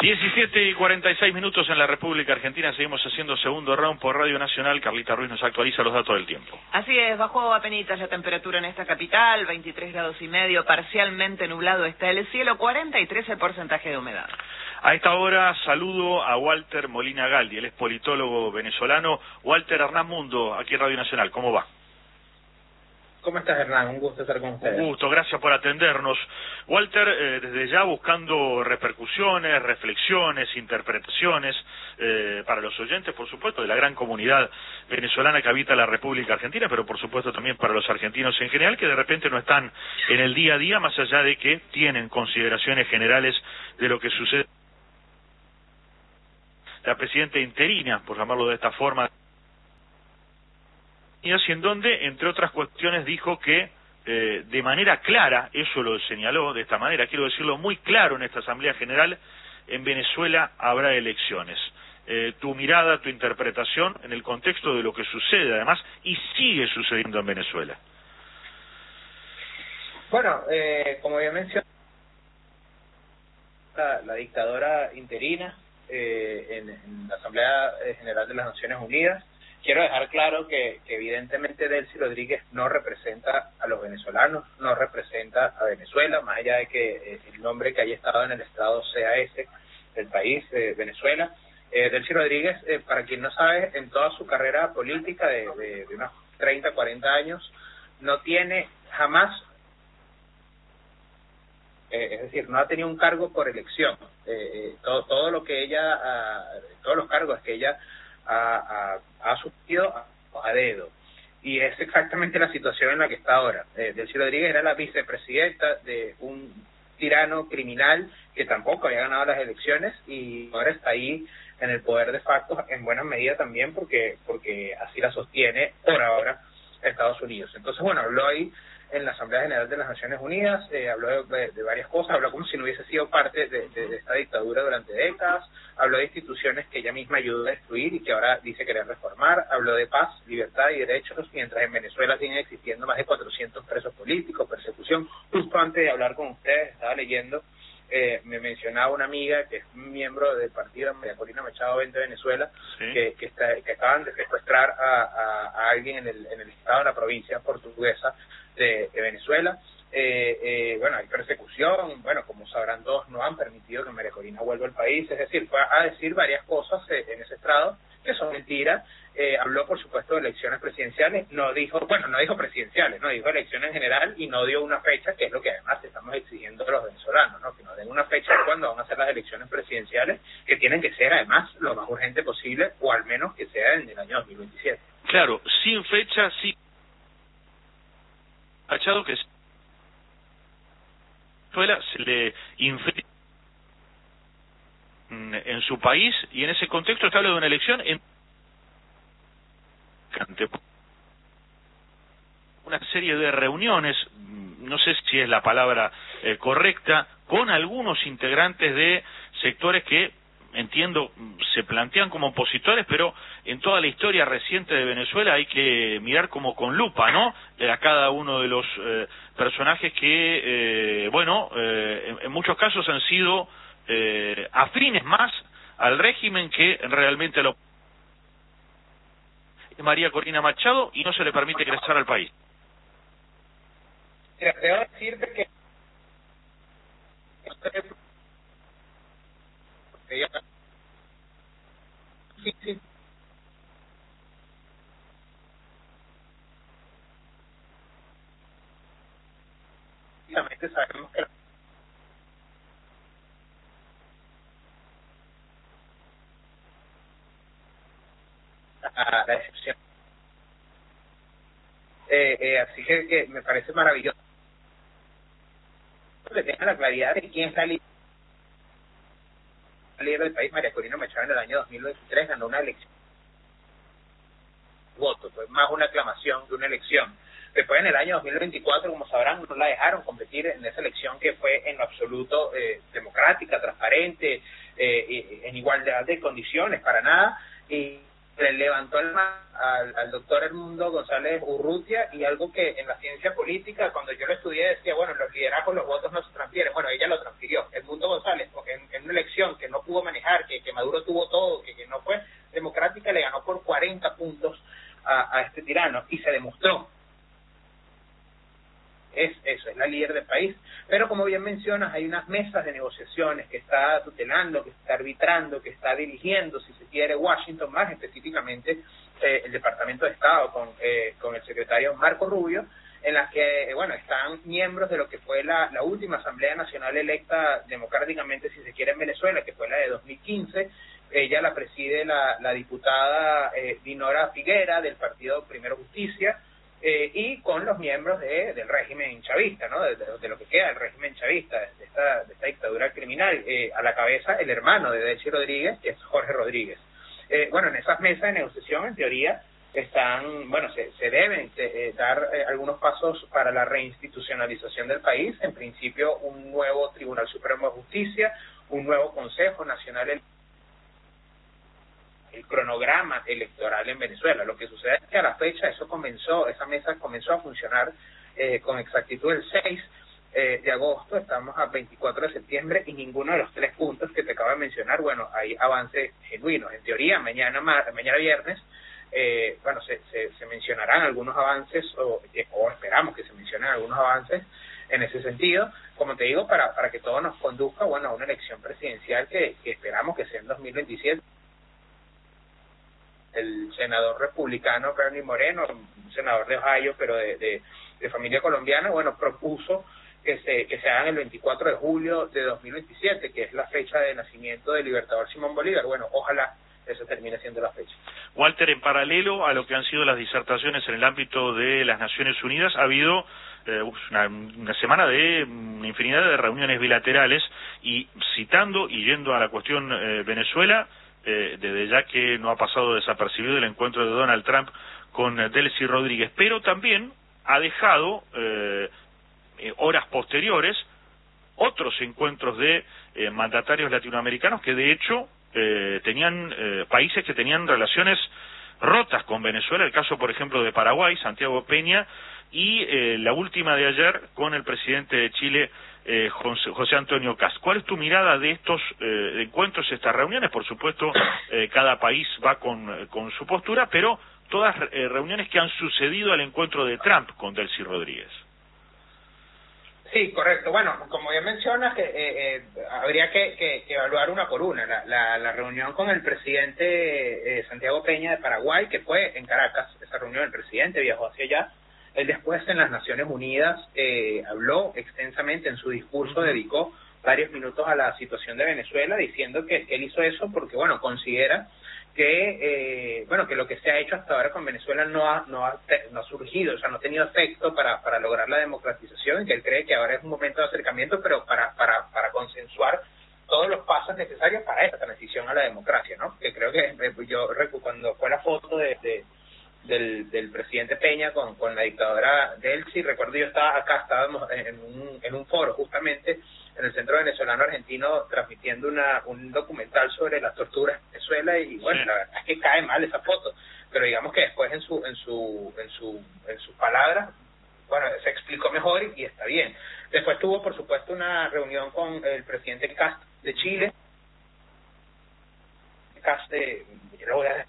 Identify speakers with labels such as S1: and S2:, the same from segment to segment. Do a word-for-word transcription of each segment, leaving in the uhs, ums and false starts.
S1: diecisiete y cuarenta y seis minutos en la República Argentina, seguimos haciendo segundo round por Radio Nacional. Carlita Ruiz nos actualiza los datos del tiempo.
S2: Así es, bajó apenitas la temperatura en esta capital, veintitrés grados y medio, parcialmente nublado está el cielo, cuarenta y tres el porcentaje de humedad.
S1: A esta hora saludo a Walter Molina Galdi, él es politólogo venezolano. Walter, Hernán Mundo, aquí en Radio Nacional, ¿cómo va?
S3: ¿Cómo estás, Hernán? Un gusto estar con ustedes.
S1: Un gusto, gracias por atendernos. Walter, eh, desde ya buscando repercusiones, reflexiones, interpretaciones eh, para los oyentes, por supuesto, de la gran comunidad venezolana que habita la República Argentina, pero por supuesto también para los argentinos en general, que de repente no están en el día a día, más allá de que tienen consideraciones generales de lo que sucede. La presidenta interina, por llamarlo de esta forma, y en donde, entre otras cuestiones, dijo que eh, de manera clara, eso lo señaló de esta manera, quiero decirlo muy claro en esta Asamblea General, en Venezuela habrá elecciones. Eh, tu mirada, tu interpretación en el contexto de lo que sucede además y sigue sucediendo en Venezuela.
S3: Bueno, eh, como ya mencioné, la, la dictadora interina eh, en, en la Asamblea General de las Naciones Unidas. Quiero dejar claro que, que evidentemente Delcy Rodríguez no representa a los venezolanos, no representa a Venezuela, más allá de que eh, el nombre que haya estado en el estado sea ese, del país, eh, Venezuela. Eh, Delcy Rodríguez, eh, para quien no sabe, en toda su carrera política de, de, de unos treinta, cuarenta años, no tiene jamás, eh, es decir, no ha tenido un cargo por elección. Eh, eh, todo, todo lo que ella, ah, todos los cargos que ella ha, ha, ha asumido a, a dedo, y es exactamente la situación en la que está ahora. eh, Delcy Rodríguez era la vicepresidenta de un tirano criminal que tampoco había ganado las elecciones y ahora está ahí en el poder de facto, en buena medida también porque porque así la sostiene por ahora Estados Unidos. Entonces, bueno, habló ahí en la Asamblea General de las Naciones Unidas, eh, habló de, de varias cosas, habló como si no hubiese sido parte de, de, de esta dictadura durante décadas, habló de instituciones que ella misma ayudó a destruir y que ahora dice querer reformar, habló de paz, libertad y derechos, mientras en Venezuela siguen existiendo más de cuatrocientos presos políticos, persecución. Justo antes de hablar con ustedes, estaba leyendo, eh, me mencionaba una amiga que es miembro del partido María Corina Machado veinte Venezuela, ¿sí? que, que, está, que acaban de secuestrar a, a, a alguien en el, en el estado de la provincia portuguesa de, de Venezuela. Eh, eh, bueno, hay persecución, bueno, como sabrán todos, no han permitido que María Corina vuelva al país, es decir, fue a decir varias cosas eh, en ese estrado que son mentiras. Eh, habló, por supuesto, de elecciones presidenciales, no dijo, bueno, no dijo presidenciales, no dijo elecciones en general y no dio una fecha, que es lo que además estamos exigiendo de los venezolanos, ¿no? Que nos den una fecha de cuándo van a ser las elecciones presidenciales, que tienen que ser además lo más urgente posible, o al menos que sea en el año dos mil veintisiete.
S1: Claro, sin fecha, sí. Machado que se le infringe en su país y en ese contexto se habla de una elección en una serie de reuniones, no sé si es la palabra eh, correcta, con algunos integrantes de sectores que entiendo se plantean como opositores, pero en toda la historia reciente de Venezuela hay que mirar como con lupa, ¿no? A cada uno de los eh, personajes que, eh, bueno, eh, en, en muchos casos han sido eh, afines más al régimen que realmente a lo María Corina Machado, y no se le permite ingresar al país.
S3: Mira, debo decirte que ella sí, sí. Sabemos que la, la excepción eh, eh, así que, que me parece maravilloso que tengan la claridad de quién está líder del país. María Corina Machado en el año dos mil veintitrés ganó una elección voto, fue más una aclamación que una elección. Después en el año dos mil veinticuatro, como sabrán, no la dejaron competir en esa elección que fue en lo absoluto eh, democrática, transparente, eh, en igualdad de condiciones, para nada, y le levantó el ma al, al doctor Edmundo González Urrutia, y algo que en la ciencia política, cuando yo lo estudié, decía, bueno, los liderazgos, los votos no se transfieren. Bueno, ella lo transfirió. Edmundo González, en, en una elección que no pudo manejar, que, que Maduro tuvo todo, que, que no fue democrática, le ganó por cuarenta puntos a, a este tirano, y se demostró. Es eso, es la líder del país. Pero como bien mencionas, hay unas mesas de negociaciones que está tutelando, que está arbitrando, que está dirigiendo, si se quiere, Washington, más específicamente eh, el Departamento de Estado con, eh, con el secretario Marco Rubio, en las que, eh, bueno, están miembros de lo que fue la, la última Asamblea Nacional electa democráticamente, si se quiere, en Venezuela, que fue la de dos mil quince. Ella la preside la, la diputada eh, Dinora Figuera, del partido Primero Justicia, Eh, y con los miembros de, del régimen chavista, ¿no? De, de, de lo que queda del régimen chavista, de esta, de esta dictadura criminal, eh, a la cabeza el hermano de Delcy Rodríguez, que es Jorge Rodríguez. Eh, bueno, en esas mesas de negociación, en teoría, están, bueno, se, se deben eh, dar eh, algunos pasos para la reinstitucionalización del país, en principio un nuevo Tribunal Supremo de Justicia, un nuevo Consejo Nacional Electoral, el cronograma electoral en Venezuela. Lo que sucede es que a la fecha eso comenzó, esa mesa comenzó a funcionar eh, con exactitud el seis eh, de agosto, estamos a veinticuatro de septiembre, y ninguno de los tres puntos que te acabo de mencionar, bueno, hay avances genuinos. En teoría, mañana mañana viernes, eh, bueno, se, se, se mencionarán algunos avances, o, o esperamos que se mencionen algunos avances en ese sentido, como te digo, para, para que todo nos conduzca, bueno, a una elección presidencial que, que esperamos que sea en dos mil veintisiete. El senador republicano Bernie Moreno, un senador de Ohio, pero de, de, de familia colombiana, bueno, propuso que se que se hagan el veinticuatro de julio de dos mil veintisiete, que es la fecha de nacimiento del libertador Simón Bolívar. Bueno, ojalá eso termine siendo la fecha.
S1: Walter, en paralelo a lo que han sido las disertaciones en el ámbito de las Naciones Unidas, ha habido eh, una, una semana de una infinidad de reuniones bilaterales, y citando y yendo a la cuestión eh, Venezuela, Eh, desde ya que no ha pasado desapercibido el encuentro de Donald Trump con eh, Delcy Rodríguez, pero también ha dejado eh, eh, horas posteriores otros encuentros de eh, mandatarios latinoamericanos que de hecho eh, tenían eh, países que tenían relaciones rotas con Venezuela, el caso por ejemplo de Paraguay, Santiago Peña, y eh, la última de ayer con el presidente de Chile, Eh, José, José Antonio Kast. ¿Cuál es tu mirada de estos eh, encuentros, estas reuniones? Por supuesto, eh, cada país va con, con su postura, pero todas eh, reuniones que han sucedido al encuentro de Trump con Delcy Rodríguez.
S3: Sí, correcto. Bueno, como bien mencionas, que eh, eh, habría que, que, que evaluar una por una. La, la, la reunión con el presidente eh, Santiago Peña de Paraguay, que fue en Caracas, esa reunión, el presidente viajó hacia allá. Él después en las Naciones Unidas eh, habló extensamente en su discurso, dedicó varios minutos a la situación de Venezuela, diciendo que, que él hizo eso porque, bueno, considera que, eh, bueno, que lo que se ha hecho hasta ahora con Venezuela no ha, no ha, no ha surgido, o sea, no ha tenido efecto para, para lograr la democratización, y que él cree que ahora es un momento de acercamiento, pero para, para, para consensuar todos los pasos necesarios para esta transición a la democracia, ¿no? Que creo que eh, yo, cuando fue la foto de... de Del, del presidente Peña con, con la dictadora Delcy, recuerdo yo estaba acá, estábamos en un, en un foro justamente en el Centro Venezolano Argentino transmitiendo una un documental sobre las torturas en Venezuela, y bueno, sí, la verdad es que cae mal esa foto, pero digamos que después en su en su en su en sus palabras, bueno, se explicó mejor y, y está bien. Después tuvo por supuesto una reunión con el presidente Kast de Chile. Kast de, yo lo voy a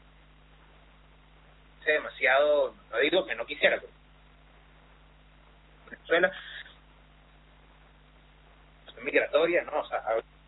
S3: demasiado, no digo que no quisiera, pero Venezuela migratoria, no, o sea,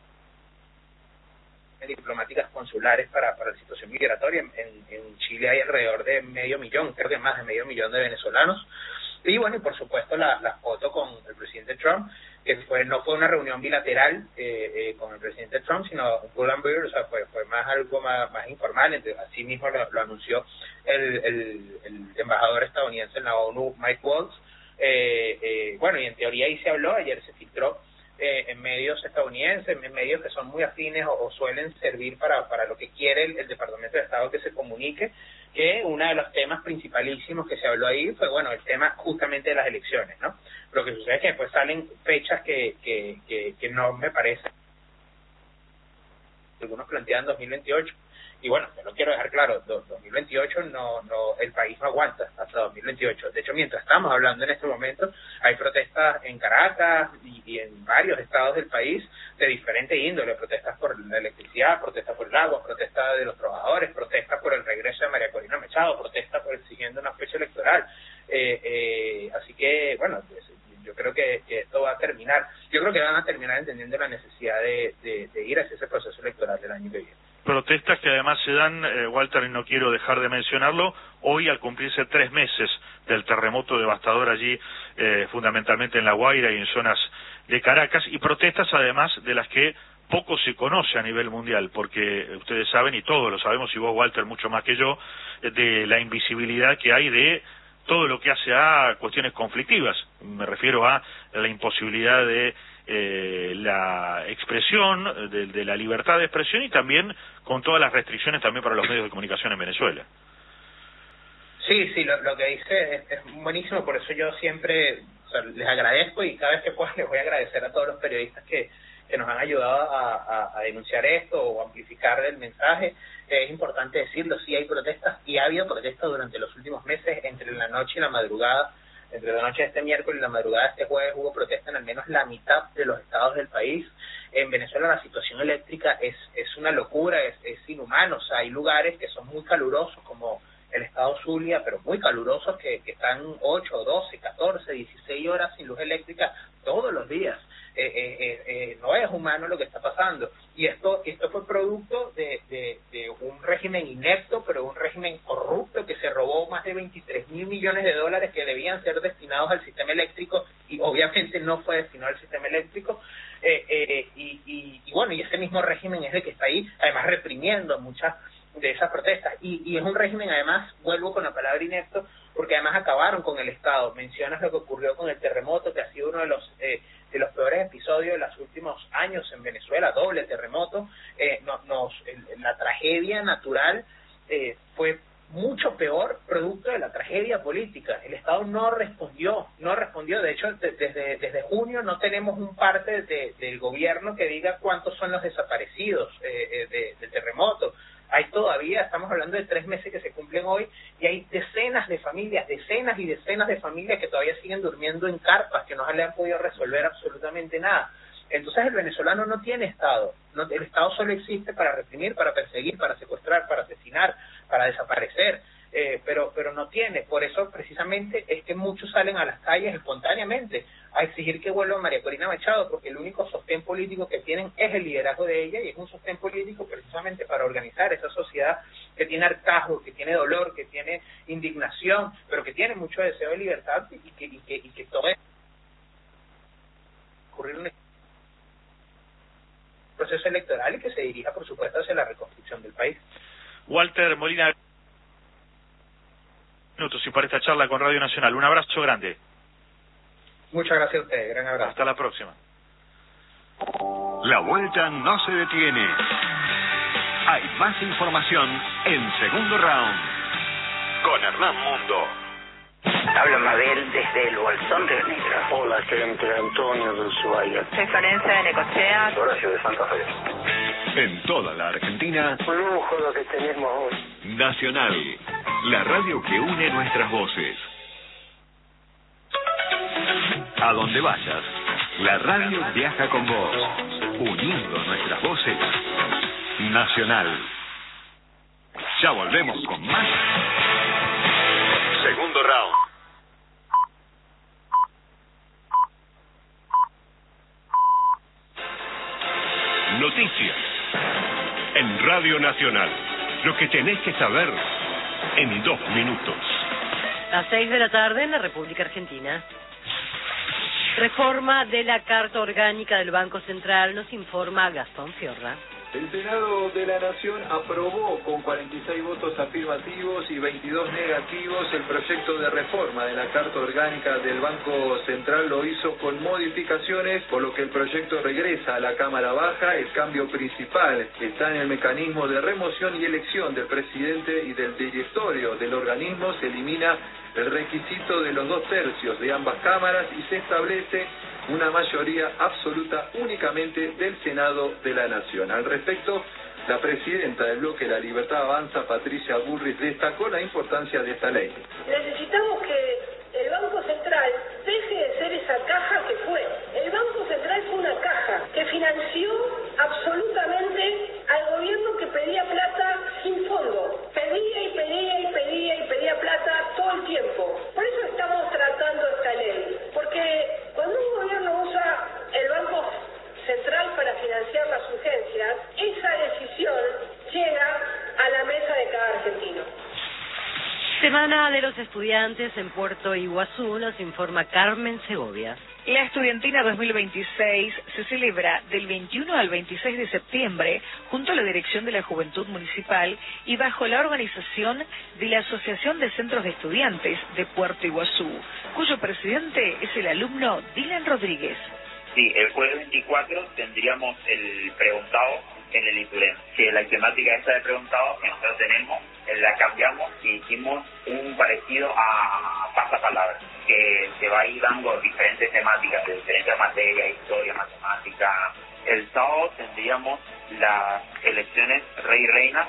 S3: diplomáticas consulares para para la situación migratoria. En, en Chile hay alrededor de medio millón, creo que más de medio millón de venezolanos. Y bueno, y por supuesto la, la foto con el presidente Trump, que fue no fue una reunión bilateral eh, eh, con el presidente Trump, sino un pull and bear, o sea, fue, fue más algo más, más informal. Entonces, así mismo lo, lo anunció el, el, el embajador estadounidense en la ONU, Mike Waltz. Eh, eh, bueno, y en teoría ahí se habló, ayer se filtró eh, en medios estadounidenses, en medios que son muy afines o, o suelen servir para, para lo que quiere el, el Departamento de Estado que se comunique, que uno de los temas principalísimos que se habló ahí fue, bueno, el tema justamente de las elecciones, ¿no? Lo que sucede es que después salen fechas que, que, que, que no me parece algunos plantean dos mil veintiocho. Y bueno, yo lo quiero dejar claro, dos mil veintiocho no, no, el país no aguanta hasta dos mil veintiocho. De hecho, mientras estamos hablando en este momento, hay protestas en Caracas y, y en varios estados del país de diferente índole, protestas por la electricidad, protestas por el agua, protestas de los trabajadores, protestas por el regreso de María Corina Machado, protestas por exigiendo una fecha electoral. Eh, eh, así que, bueno, yo creo que, que esto va a terminar, yo creo que van a terminar entendiendo la necesidad de, de, de ir hacia ese proceso electoral del año que viene.
S1: Protestas que además se dan, eh, Walter, y no quiero dejar de mencionarlo, hoy al cumplirse tres meses del terremoto devastador allí, eh, fundamentalmente en La Guaira y en zonas de Caracas, y protestas además de las que poco se conoce a nivel mundial, porque ustedes saben, y todos lo sabemos, y vos, Walter, mucho más que yo, de la invisibilidad que hay de todo lo que hace a cuestiones conflictivas. Me refiero a la imposibilidad de eh, la expresión, de, de la libertad de expresión, y también con todas las restricciones también para los medios de comunicación en Venezuela.
S3: Sí, sí, lo, lo que dice es, es buenísimo, por eso yo siempre, o sea, les agradezco, y cada vez que pueda les voy a agradecer a todos los periodistas que, que nos han ayudado a, a, a denunciar esto o amplificar el mensaje. Es importante decirlo, sí hay protestas, y ha habido protestas durante los últimos meses, entre la noche y la madrugada. Entre la noche de este miércoles y la madrugada de este jueves hubo protesta en al menos la mitad de los estados del país. En Venezuela la situación eléctrica es es una locura, es, es inhumano. O sea, hay lugares que son muy calurosos, como el estado Zulia, pero muy calurosos, que, que están ocho, doce, catorce, dieciséis horas sin luz eléctrica todos los días. Eh, eh, eh, no es humano lo que está pasando, y esto esto fue producto de, de, de un régimen inepto, pero un régimen corrupto, que se robó más de veintitrés mil millones de dólares que debían ser destinados al sistema eléctrico, y obviamente no fue destinado al sistema eléctrico. eh, eh, y, y, y bueno, y ese mismo régimen es el que está ahí, además reprimiendo muchas de esas protestas, y, y es un régimen, además, vuelvo con la palabra inepto, porque además acabaron con el Estado. Mencionas lo que ocurrió con el terremoto, que ha sido uno de los eh, de los peores episodios de los últimos años en Venezuela, doble terremoto. Eh, nos, nos el, la tragedia natural eh, fue mucho peor producto de la tragedia política. El Estado no respondió, no respondió. De hecho, de, desde desde junio no tenemos un parte de, del gobierno que diga cuántos son los desaparecidos eh, de, del terremoto. Hay todavía, estamos hablando de tres meses que se cumplen hoy, y hay decenas de familias, decenas y decenas de familias que todavía siguen durmiendo en carpas, que no le han podido resolver absolutamente nada. Entonces el venezolano no tiene Estado. No, el Estado solo existe para reprimir, para perseguir, para secuestrar, para asesinar, para desaparecer. Eh, pero pero no tiene. Por eso precisamente es que muchos salen a las calles espontáneamente a exigir que vuelva María Corina Machado, porque el único sostén político que tienen es el liderazgo de ella, y es un sostén político precisamente para organizar esa sociedad que tiene hartazgo, que tiene dolor, que tiene indignación, pero que tiene mucho deseo de libertad, y que y que, y que todo es ocurrir un proceso electoral y que se dirija, por supuesto, hacia la reconstrucción del país.
S1: Walter Molina, minutos y para esta charla con Radio Nacional. Un abrazo grande.
S3: Muchas gracias a ustedes, gran abrazo.
S1: Hasta la próxima.
S4: La vuelta no se detiene. Hay más información en Segundo Round con Hernán Mundo.
S5: Habla Mabel desde el Bolsón Río Negro.
S6: Hola, gente, Antonio del Ushuaia.
S2: Soy Florencia de Necochea.
S6: Horacio de Santa Fe.
S4: En toda la Argentina,
S6: Un lujo lo que tenemos hoy.
S4: Nacional, la radio que une nuestras voces. A donde vayas, la radio viaja con vos, uniendo nuestras voces. Nacional. Ya volvemos con más. Segundo Round. Noticias en Radio Nacional. Lo que tenés que saber en dos minutos.
S7: Las seis de la tarde en la República Argentina. Reforma de la Carta Orgánica del Banco Central, nos informa Gastón Fiorda.
S8: El Senado de la Nación aprobó con cuarenta y seis votos afirmativos y veintidós negativos el proyecto de reforma de la Carta Orgánica del Banco Central. Lo hizo con modificaciones, por lo que el proyecto regresa a la Cámara Baja. El cambio principal está en el mecanismo de remoción y elección del presidente y del directorio del organismo. Se elimina el requisito de los dos tercios de ambas cámaras y se establece una mayoría absoluta únicamente del Senado de la Nación. Al respecto, La presidenta del bloque La Libertad Avanza, Patricia Bullrich, destacó la importancia de esta ley.
S9: Necesitamos que el Banco Central deje de ser esa caja que fue. El Banco Central fue una caja que financió absolutamente al gobierno que pedía plata sin fondo. Pedía y pedía y pedía y pedía plata todo el tiempo. Por eso estamos tratando esta ley. Porque cuando un gobierno usa el Banco Central para financiar las urgencias, esa decisión llega a la mesa de cada argentino.
S7: Semana de los Estudiantes en Puerto Iguazú, nos informa Carmen Segovia.
S10: La Estudiantina dos mil veintiséis se celebra del veintiuno al veintiséis de septiembre junto a la Dirección de la Juventud Municipal y bajo la organización de la Asociación de Centros de Estudiantes de Puerto Iguazú, cuyo presidente es el alumno Dylan Rodríguez.
S11: Sí, el jueves veinticuatro tendríamos el preguntado en el Iturén. Que la temática esta de preguntado que nosotros tenemos, la cambiamos y hicimos un parecido a pasapalabra, que se va a ir dando diferentes temáticas de diferentes materias, historia, matemática. El sábado tendríamos las elecciones rey y reina.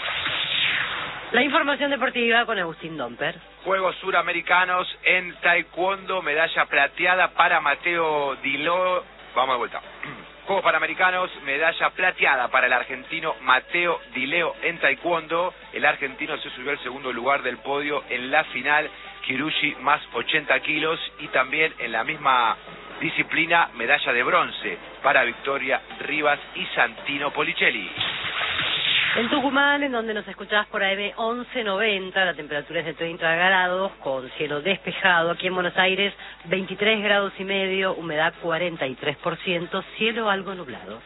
S7: La información deportiva con Agustín Domper.
S12: Juegos Suramericanos en Taekwondo, medalla plateada para Mateo Dileo. Vamos de vuelta. Juegos Panamericanos, medalla plateada para el argentino Mateo Dileo en Taekwondo. El argentino se subió al segundo lugar del podio en la final, Kirushi más ochenta kilos, y también en la misma disciplina, medalla de bronce para Victoria Rivas y Santino Policelli.
S7: En Tucumán, en donde nos escuchás por A M once noventa, la temperatura es de treinta grados, con cielo despejado. Aquí en Buenos Aires, veintitrés grados y medio, humedad cuarenta y tres por ciento, cielo algo nublado.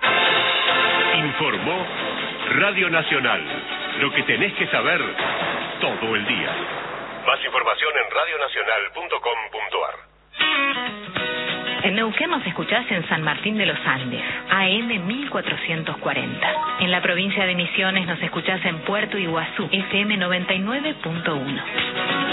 S4: Informó Radio Nacional. Lo que tenés que saber todo el día. Más información en radio nacional punto com punto a r.
S13: En Neuquén nos escuchás en San Martín de los Andes, A M mil cuatrocientos cuarenta. En la provincia de Misiones nos escuchás en Puerto Iguazú, F M noventa y nueve punto uno.